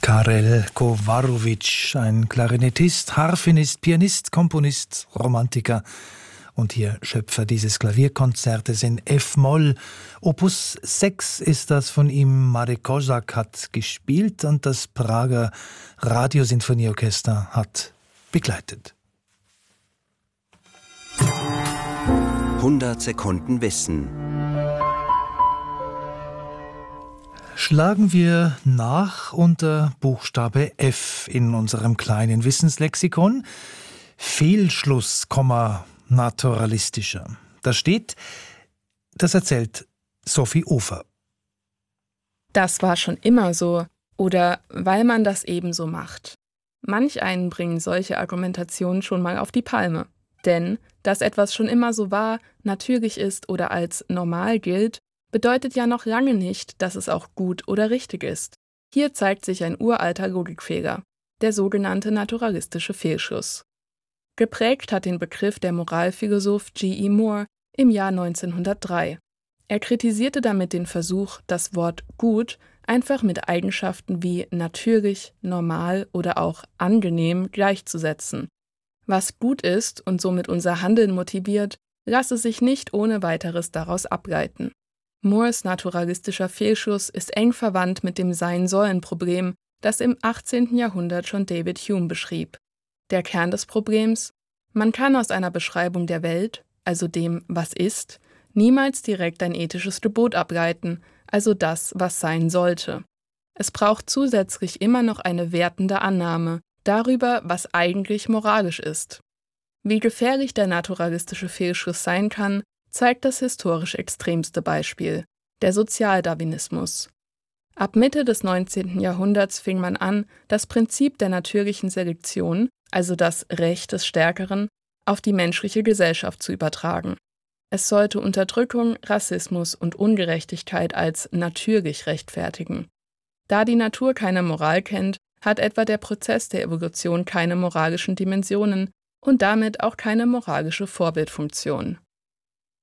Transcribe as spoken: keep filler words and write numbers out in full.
Karel Kowarovic, ein Klarinettist, Harfenist, Pianist, Komponist, Romantiker und hier Schöpfer dieses Klavierkonzertes in F-Moll. Opus sechs ist das von ihm. Marek Kozak hat gespielt und das Prager Radiosinfonieorchester hat begleitet. hundert Sekunden Wissen. Schlagen wir nach unter Buchstabe F in unserem kleinen Wissenslexikon. Fehlschluss, naturalistischer. Da steht, das erzählt Sophie Ufer. Das war schon immer so oder weil man das eben so macht. Manch einen bringen solche Argumentationen schon mal auf die Palme. Denn, dass etwas schon immer so war, natürlich ist oder als normal gilt, bedeutet ja noch lange nicht, dass es auch gut oder richtig ist. Hier zeigt sich ein uralter Logikfehler, der sogenannte naturalistische Fehlschluss. Geprägt hat den Begriff der Moralphilosoph G E Moore im Jahr neunzehnhundertdrei. Er kritisierte damit den Versuch, das Wort gut einfach mit Eigenschaften wie natürlich, normal oder auch angenehm gleichzusetzen. Was gut ist und somit unser Handeln motiviert, lasse sich nicht ohne weiteres daraus ableiten. Moores naturalistischer Fehlschluss ist eng verwandt mit dem Sein-Sollen-Problem, das im achtzehnten Jahrhundert schon David Hume beschrieb. Der Kern des Problems: Man kann aus einer Beschreibung der Welt, also dem, was ist, niemals direkt ein ethisches Gebot ableiten, also das, was sein sollte. Es braucht zusätzlich immer noch eine wertende Annahme darüber, was eigentlich moralisch ist. Wie gefährlich der naturalistische Fehlschluss sein kann, zeigt das historisch extremste Beispiel, der Sozialdarwinismus. Ab Mitte des neunzehnten Jahrhunderts fing man an, das Prinzip der natürlichen Selektion, also das Recht des Stärkeren, auf die menschliche Gesellschaft zu übertragen. Es sollte Unterdrückung, Rassismus und Ungerechtigkeit als natürlich rechtfertigen. Da die Natur keine Moral kennt, hat etwa der Prozess der Evolution keine moralischen Dimensionen und damit auch keine moralische Vorbildfunktion.